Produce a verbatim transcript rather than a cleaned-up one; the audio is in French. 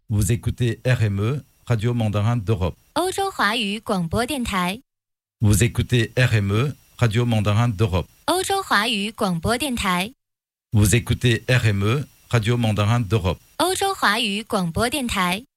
Vous écoutez R M E, Radio Mandarin d'Europe. 欧洲华语广播电台。 Vous écoutez R M E, Radio Mandarin d'Europe. 欧洲华语广播电台。 Vous écoutez R M E, Radio Mandarin d'Europe. 欧洲华语广播电台。